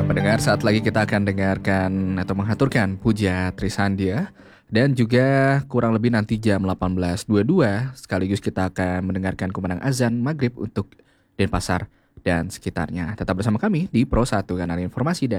Pendengar, saat lagi kita akan dengarkan atau mengaturkan puja Trisandia. Dan juga kurang lebih nanti jam 18.22 sekaligus kita akan mendengarkan kumandang azan maghrib untuk Denpasar dan sekitarnya. Tetap bersama kami di Pro 1 Kanal Informasi dan